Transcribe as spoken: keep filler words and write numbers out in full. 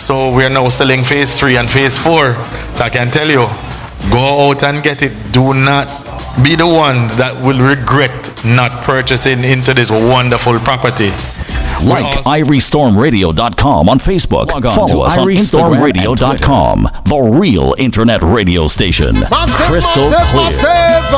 So we are now selling phase three and phase four. So I can tell you, go out and get it. Do not be the ones that will regret not purchasing into this wonderful property. Like irie storm radio dot com on Facebook. Follow us on irie storm radio dot com, the real internet radio station. Crystal clear.